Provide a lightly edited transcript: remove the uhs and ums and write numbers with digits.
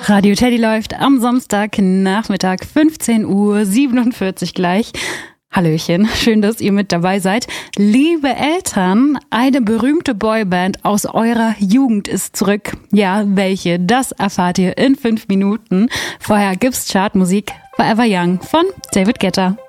Radio Teddy läuft am Samstagnachmittag 15:47 Uhr gleich. Hallöchen, schön, dass ihr mit dabei seid. Liebe Eltern, eine berühmte Boyband aus eurer Jugend ist zurück. Ja, welche? Das erfahrt ihr in 5 Minuten. Vorher gibt's Chartmusik Forever Young von David Guetta.